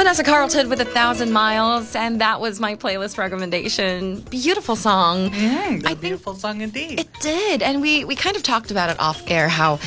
Vanessa Carlton with 1,000 Miles, and that was my playlist recommendation. Beautiful song. Beautiful song indeed. It did, and we kind of talked about it off air, how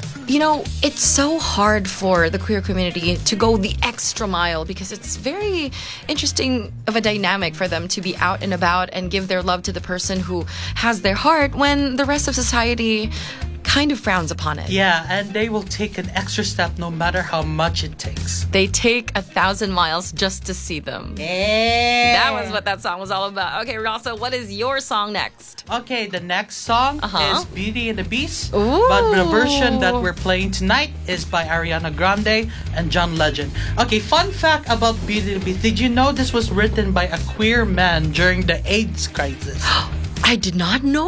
it's so hard for the queer community to go the extra mile because it's very interesting of a dynamic for them to be out and about and give their love to the person who has their heart when the rest of society kind of frowns upon it. Yeah, and they will take an extra step no matter how much it takes. They take 1,000 miles just to see them. Yeah. That was what that song was all about. Okay, Rosso, what is your song next? Okay, the next song is Beauty and the Beast. Ooh. But the version that we're playing tonight is by Ariana Grande and John Legend. Okay, fun fact about Beauty and the Beast. Did you know this was written by a queer man during the AIDS crisis? I did not know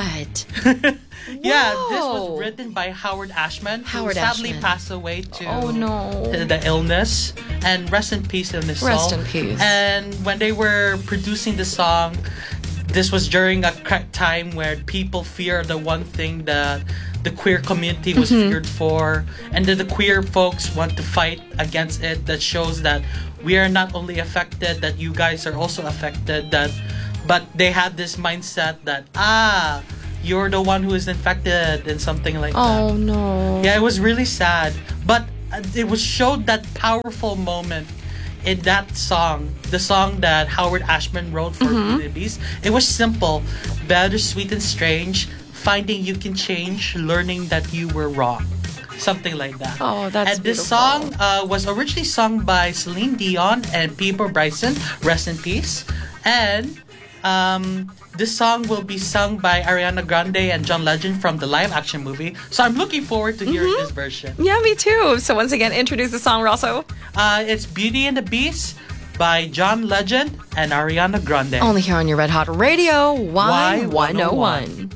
that. Yeah, this was written by Howard Ashman, who sadly passed away to the illness. And rest in peace in this song. Rest in peace. And when they were producing the song, this was during a time where people fear the one thing that the queer community was feared for, and that the queer folks want to fight against it. That shows that we are not only affected, that you guys are also affected. But they had this mindset that you're the one who is infected and something like that. Oh no. Yeah, it was really sad. But it was showed that powerful moment in that song, the song that Howard Ashman wrote for Beauty and the Beast. It was simple, bittersweet and strange, finding you can change, learning that you were wrong. Something like that. Oh, that's And this beautiful. song was originally sung by Celine Dion and Peter Bryson. Rest in peace. And this song will be sung by Ariana Grande and John Legend from the live action movie. So I'm looking forward to hearing this version. Yeah, me too. So once again, introduce the song, Rosso. It's Beauty and the Beast by John Legend and Ariana Grande. Only here on your Red Hot Radio, Y101.